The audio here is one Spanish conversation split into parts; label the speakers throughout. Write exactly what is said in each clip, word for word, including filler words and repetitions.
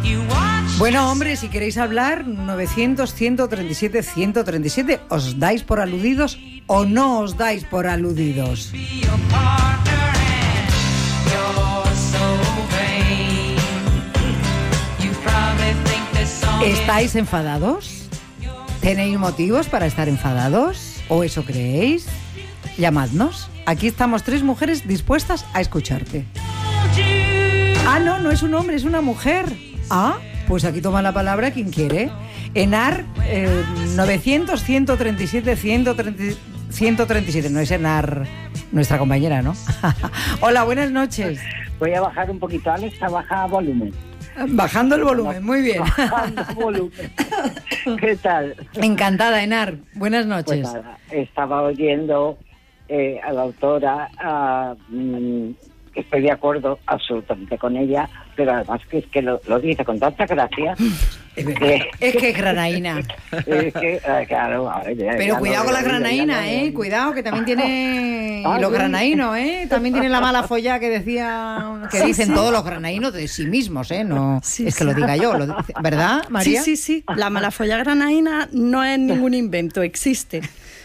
Speaker 1: Bueno, hombre, si queréis hablar, novecientos, ciento treinta y siete, ciento treinta y siete, ¿os dais por aludidos o no os dais por aludidos? ¿Estáis enfadados? ¿Tenéis motivos para estar enfadados? ¿O eso creéis? Llamadnos. Aquí estamos tres mujeres dispuestas a escucharte. Ah, no, no es un hombre, es una mujer. Ah, pues aquí toma la palabra quien quiere. Enar eh, novecientos, ciento treinta y siete, ciento treinta, ciento treinta y siete. No es Enar, nuestra compañera, ¿no? Hola, buenas noches.
Speaker 2: Voy a bajar un poquito, Alexa, baja volumen.
Speaker 1: Bajando el volumen, muy bien.
Speaker 2: Bajando volumen. ¿Qué tal?
Speaker 1: Encantada, Enar. Buenas noches.
Speaker 2: Pues nada, estaba oyendo eh, a la autora, a, mmm, estoy de acuerdo absolutamente con ella, pero además que es que lo, lo dice con tanta gracia.
Speaker 1: Es, que, es que es granaína.
Speaker 2: Es que, eh, claro, a ver, ya,
Speaker 1: pero
Speaker 2: ya
Speaker 1: cuidado
Speaker 2: lo,
Speaker 1: con la
Speaker 2: ya,
Speaker 1: granaína,
Speaker 2: ya, ya,
Speaker 1: eh. Cuidado, que también tiene
Speaker 2: ah,
Speaker 1: los
Speaker 2: sí.
Speaker 1: granaínos, eh. También tiene la mala folla que decía, que
Speaker 3: Sí,
Speaker 1: dicen
Speaker 3: sí.
Speaker 1: todos los granaínos de sí mismos, eh. No
Speaker 3: Sí,
Speaker 1: es que
Speaker 3: sí.
Speaker 1: lo diga yo, lo dice, ¿verdad, María?
Speaker 3: Sí, sí, sí. La malafolla granaína no es ningún invento, existe.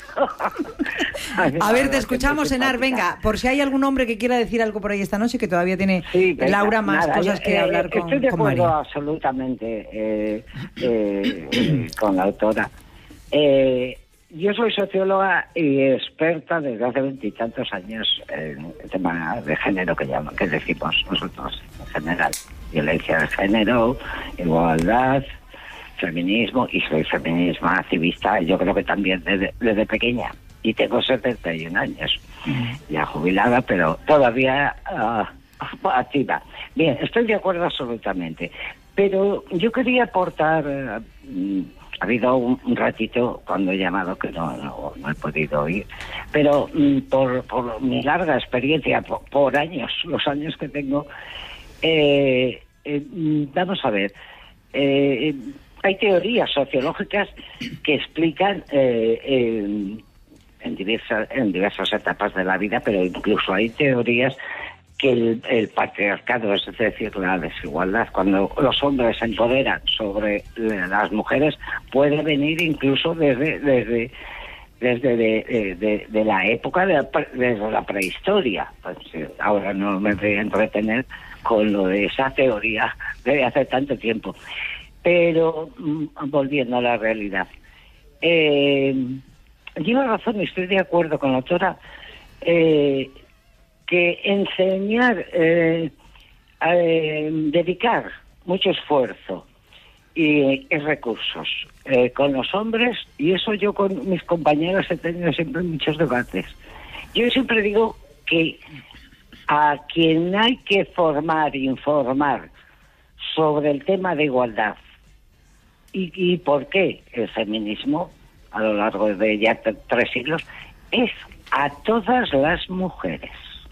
Speaker 1: A ver, te escuchamos, Enar, venga, por si hay algún hombre que quiera decir algo por ahí esta noche, que todavía tiene
Speaker 2: Sí, venga,
Speaker 1: Laura más
Speaker 2: nada,
Speaker 1: cosas
Speaker 2: yo,
Speaker 1: que
Speaker 2: eh,
Speaker 1: hablar con,
Speaker 2: estoy de
Speaker 1: con
Speaker 2: acuerdo
Speaker 1: María.
Speaker 2: absolutamente eh, eh, eh, con la autora. Eh, yo soy socióloga y experta desde hace veintitantos años en el tema de género que llaman, que decimos nosotros en general. Violencia de género, igualdad, feminismo, y soy feminismo activista, yo creo que también desde, desde pequeña. Y tengo setenta y un años, ya jubilada, pero todavía uh, activa. Bien, estoy de acuerdo absolutamente. Pero yo quería aportar, uh, ha habido un, un ratito cuando he llamado que no, no, no he podido oír, pero um, por, por mi larga experiencia, por, por años, los años que tengo, eh, eh, vamos a ver, eh, hay teorías sociológicas que explican eh, eh, en diversas en diversas etapas de la vida, pero incluso hay teorías que el, el patriarcado, es decir, la desigualdad, cuando los hombres se empoderan sobre las mujeres, puede venir incluso desde desde desde de, de, de la época de la, desde la prehistoria. Pues, ahora no me voy a entretener con lo de esa teoría de hace tanto tiempo. Pero volviendo a la realidad, eh, lleva razón, estoy de acuerdo con la autora, eh, que enseñar, eh, eh, dedicar mucho esfuerzo y, y recursos eh, con los hombres, y eso yo con mis compañeros he tenido siempre muchos debates. Yo siempre digo que a quien hay que formar, informar sobre el tema de igualdad, ¿Y, ¿Y por qué el feminismo, a lo largo de ya t- tres siglos, es a todas las mujeres?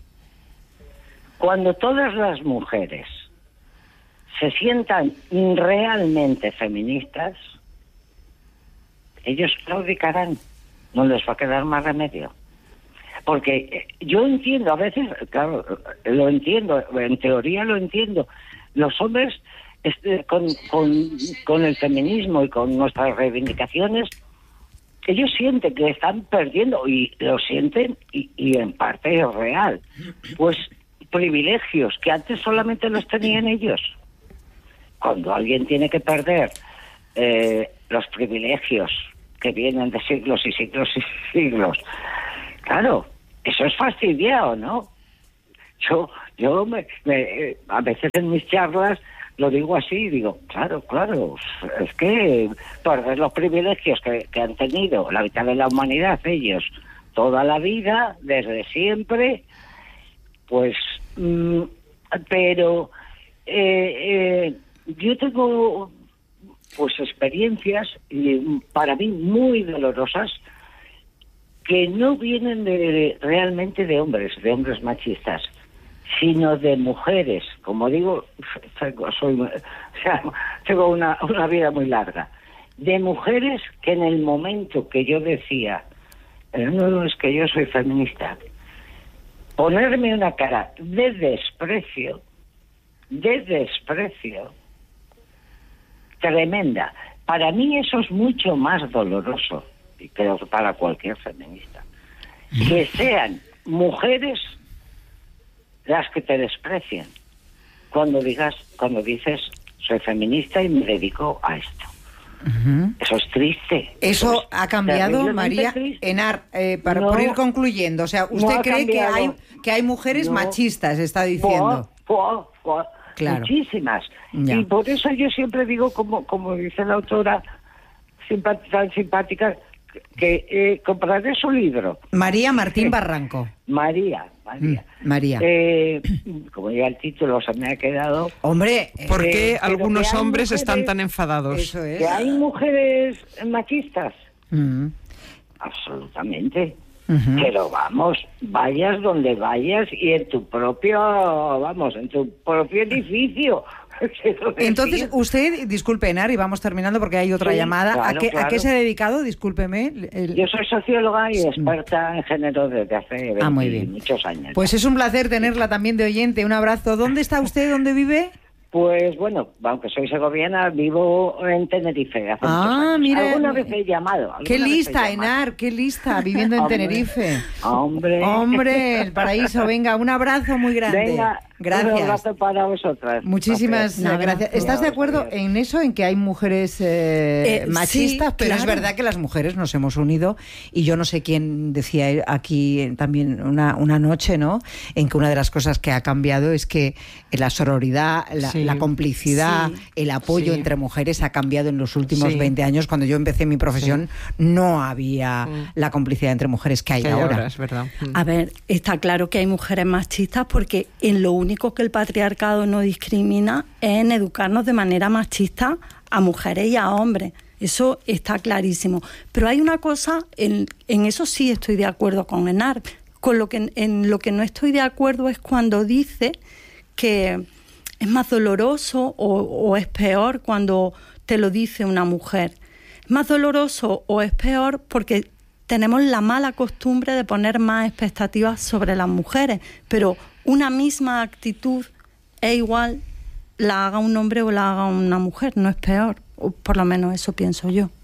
Speaker 2: Cuando todas las mujeres se sientan realmente feministas, ellos claudicarán, no les va a quedar más remedio. Porque yo entiendo, a veces, claro, lo entiendo, en teoría lo entiendo, los hombres... Este, con, con, con el feminismo y con nuestras reivindicaciones, ellos sienten que están perdiendo, y lo sienten, y, y en parte es real, pues privilegios que antes solamente los tenían ellos. Cuando alguien tiene que perder eh, los privilegios que vienen de siglos y siglos y siglos, claro, eso es fastidiado, ¿no? Yo, yo me, me, a veces en mis charlas lo digo así, digo, claro, claro, es que perder los privilegios que, que han tenido la mitad de la humanidad, ellos, toda la vida, desde siempre, pues, mmm, pero eh, eh, yo tengo, pues, experiencias, y para mí muy dolorosas, que no vienen de, realmente de hombres, de hombres machistas, sino de mujeres. Como digo, tengo, soy, o sea, tengo una, una vida muy larga. De mujeres que en el momento que yo decía, eh, no, es que yo soy feminista, ponerme una cara de desprecio, de desprecio, tremenda. Para mí eso es mucho más doloroso, y creo que para cualquier feminista, que sean mujeres las que te desprecian cuando digas, cuando dices soy feminista y me dedico a esto. Uh-huh. Eso es triste.
Speaker 1: Eso, eso es ha cambiado, María
Speaker 2: triste.
Speaker 1: Enar, eh, para
Speaker 2: no,
Speaker 1: por ir concluyendo. O sea, ¿usted
Speaker 2: no
Speaker 1: cree que hay, que hay mujeres
Speaker 2: no.
Speaker 1: machistas, está diciendo?
Speaker 2: Po, po, po, claro. Muchísimas. Ya. Y por eso yo siempre digo, como, como dice la autora tan simpática, que eh, compraré su libro.
Speaker 1: María Martín Barranco.
Speaker 2: María, María.
Speaker 1: Mm, María.
Speaker 2: Eh, como ya el título se me ha quedado.
Speaker 1: Hombre,
Speaker 4: ¿por qué
Speaker 2: eh,
Speaker 4: algunos
Speaker 2: que
Speaker 4: hombres
Speaker 2: mujeres,
Speaker 4: están tan enfadados?
Speaker 1: Eso es.
Speaker 2: Que hay mujeres machistas.
Speaker 1: Mm.
Speaker 2: Absolutamente.
Speaker 1: Uh-huh.
Speaker 2: Pero vamos, vayas donde vayas y en tu propio, vamos, en tu propio edificio.
Speaker 1: Entonces, usted, disculpe, Enar, y vamos terminando porque hay otra
Speaker 2: sí,
Speaker 1: llamada.
Speaker 2: claro,
Speaker 1: ¿A, qué,
Speaker 2: claro.
Speaker 1: ¿A qué se ha dedicado? Discúlpeme. El...
Speaker 2: Yo soy socióloga y experta en género desde hace
Speaker 1: ah, muy bien.
Speaker 2: muchos años.
Speaker 1: Pues es un placer tenerla también de oyente. Un abrazo. ¿Dónde está usted? ¿Dónde vive?
Speaker 2: Pues bueno, aunque soy segoviana, vivo en Tenerife. Hace
Speaker 1: ah, mira.
Speaker 2: Alguna vez he llamado.
Speaker 1: Qué lista, Enar, qué lista, viviendo en
Speaker 2: hombre,
Speaker 1: Tenerife.
Speaker 2: Hombre.
Speaker 1: Hombre, el paraíso. Venga, un abrazo muy grande.
Speaker 2: Venga,
Speaker 1: gracias.
Speaker 2: Un abrazo para vosotras.
Speaker 1: Muchísimas
Speaker 2: gracias.
Speaker 1: gracias. ¿Estás de acuerdo en eso, en que hay mujeres eh,
Speaker 3: eh,
Speaker 1: machistas?
Speaker 3: sí,
Speaker 1: pero
Speaker 3: claro.
Speaker 1: es verdad que las mujeres nos hemos unido, y yo no sé quién decía aquí también una, una noche, ¿no?, en que una de las cosas que ha cambiado es que la sororidad, la,
Speaker 4: sí.
Speaker 1: la complicidad, sí. el apoyo
Speaker 4: sí.
Speaker 1: entre mujeres ha cambiado en los últimos
Speaker 4: sí.
Speaker 1: veinte años. Cuando yo empecé mi profesión
Speaker 4: sí.
Speaker 1: no había
Speaker 4: sí.
Speaker 1: la complicidad entre mujeres que hay,
Speaker 4: que hay
Speaker 1: ahora.
Speaker 4: ahora. Es verdad.
Speaker 3: A ver, está claro que hay mujeres machistas porque en lo único que el patriarcado no discrimina es en educarnos de manera machista a mujeres y a hombres. Eso está clarísimo. Pero hay una cosa, en, en eso sí estoy de acuerdo con Enar. Con lo que, en lo que no estoy de acuerdo es cuando dice que es más doloroso o, o es peor cuando te lo dice una mujer. Es más doloroso o es peor porque tenemos la mala costumbre de poner más expectativas sobre las mujeres, pero una misma actitud es igual la haga un hombre o la haga una mujer, no es peor, o por lo menos eso pienso yo.